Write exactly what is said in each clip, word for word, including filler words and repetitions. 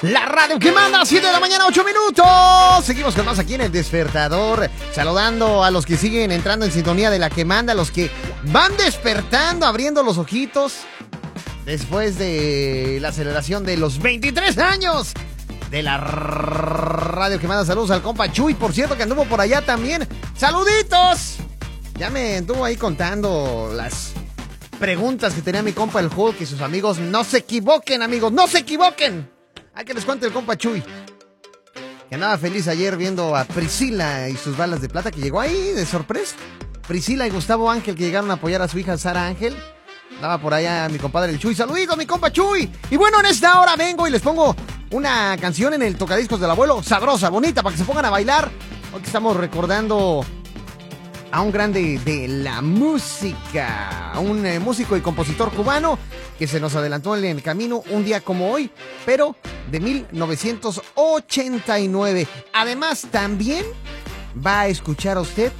La radio que manda, siete de la mañana, ocho minutos. Seguimos con más aquí en El Despertador. Saludando a los que siguen entrando en sintonía de La que manda, a los que van despertando, abriendo los ojitos después de la celebración de los veintitrés años de la radio que manda. Saludos al compa Chuy, por cierto, que anduvo por allá también. ¡Saluditos! Ya me anduvo ahí contando las preguntas que tenía mi compa el Hulk y sus amigos. No se equivoquen, amigos, no se equivoquen. Hay que les cuente el compa Chuy, que andaba feliz ayer viendo a Priscila y sus balas de plata, que llegó ahí de sorpresa. Priscila y Gustavo Ángel, que llegaron a apoyar a su hija Sara Ángel. Andaba por allá mi compadre el Chuy. Saluditos, mi compa Chuy. Y bueno, en esta hora vengo y les pongo una canción en el tocadiscos del abuelo, sabrosa, bonita, para que se pongan a bailar. Hoy que estamos recordando a un grande de la música, a un eh, músico y compositor cubano que se nos adelantó en el camino un día como hoy, pero de mil novecientos ochenta y nueve. Además, también va a escuchar a usted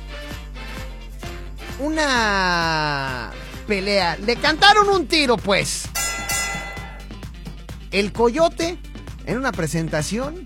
una pelea. Le cantaron un tiro, pues. El Coyote, en una presentación,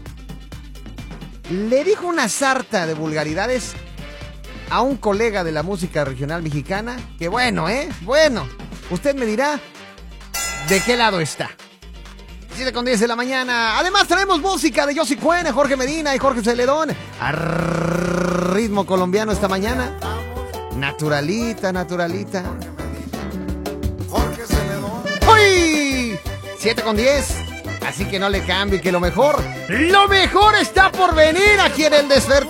le dijo una sarta de vulgaridades a un colega de la música regional mexicana, que bueno, ¿eh? Bueno, usted me dirá de qué lado está. siete con diez de la mañana. Además traemos música de Yossi Cuen, Jorge Medina y Jorge Celedón. A ritmo colombiano esta mañana. Naturalita, naturalita. Jorge Celedón. ¡Uy! siete con diez. Así que no le cambie, que lo mejor, lo mejor está por venir aquí en El Despertador.